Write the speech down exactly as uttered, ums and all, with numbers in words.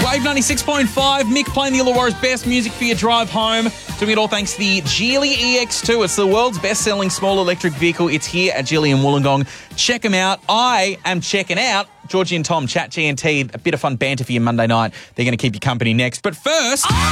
Wave ninety-six point five, Mick playing the Illawarra's best music for your drive home. Doing it all thanks to the Geely E X two. It's the world's best-selling small electric vehicle. It's here at Geely in Wollongong. Check them out. I am checking out Georgie and Tom, Chat G and T. A bit of fun banter for your Monday night. They're going to keep you company next. But first...